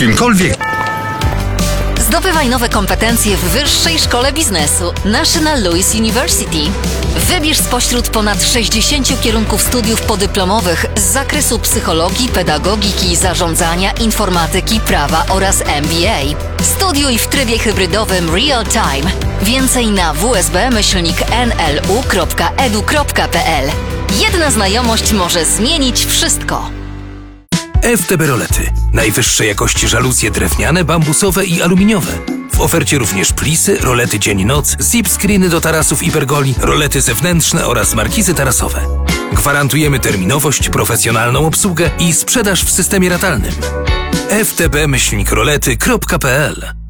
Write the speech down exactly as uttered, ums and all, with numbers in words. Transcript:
kimkolwiek. Zdobywaj nowe kompetencje w Wyższej Szkole Biznesu National Louis University. Wybierz spośród ponad sześćdziesięciu kierunków studiów podyplomowych z zakresu psychologii, pedagogiki, zarządzania, informatyki, prawa oraz M B A. Studiuj w trybie hybrydowym Real Time. Więcej na w s b myślnik n l u kropka e d u kropka p l. Jedna znajomość może zmienić wszystko. F T B Rolety. Najwyższej jakości żaluzje drewniane, bambusowe i aluminiowe. W ofercie również plisy, rolety dzień-noc, zip screeny do tarasów i pergoli, rolety zewnętrzne oraz markizy tarasowe. Gwarantujemy terminowość, profesjonalną obsługę i sprzedaż w systemie ratalnym. f t b myślnik rolety kropka p l